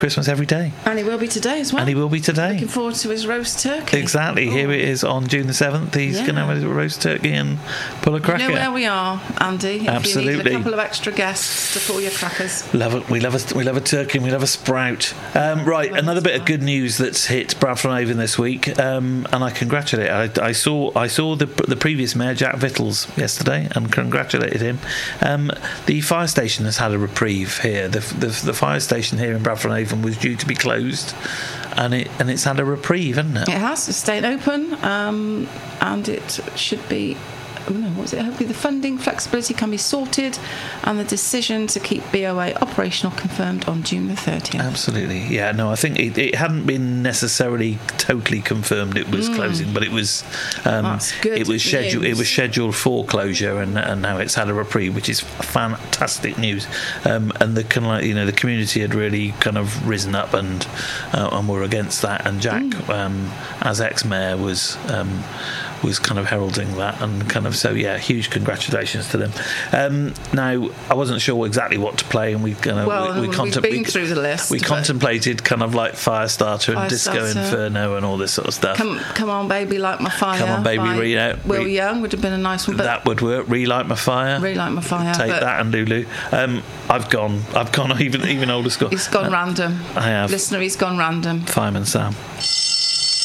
Christmas every day. And he will be today as well. And he will be today. Looking forward to his roast turkey. Exactly. Oh. Here it is on June the 7th. He's going to have a roast turkey and pull a cracker. You know where we are, Andy. Absolutely. If you need a couple of extra guests to pull your crackers. Love it. We love a turkey and we love a sprout. Right, another bit of good news that's hit Bradford and Avon this week, and I congratulate. I saw the previous mayor, Jack Vittles, yesterday, and congratulated him. The fire station has had a reprieve here. The fire station here in Bradford and Avon was due to be closed, and it's had a reprieve, hasn't it? It has. It's stayed open, and it should be. Hopefully the funding flexibility can be sorted, and the decision to keep BOA operational confirmed on June the 30th. Absolutely, yeah. No, I think it hadn't been necessarily totally confirmed it was closing, but it was. That's good. It was scheduled. News. It was scheduled for closure, and now it's had a reprieve, which is fantastic news. And the the community had really kind of risen up and were against that. And Jack, as ex-mayor, was kind of heralding that, and kind of huge congratulations to them. Now, I wasn't sure exactly what to play, and we've been through the list. We contemplated kind of like Firestarter and Disco Inferno and all this sort of stuff. Come on, baby, light my fire. Come on, baby, Will Young would have been a nice one. But that would work. Relight my fire. Relight my fire. Take that and Lulu. I've gone even older school. He's gone random. I have. Listener, he's gone random. Fireman Sam.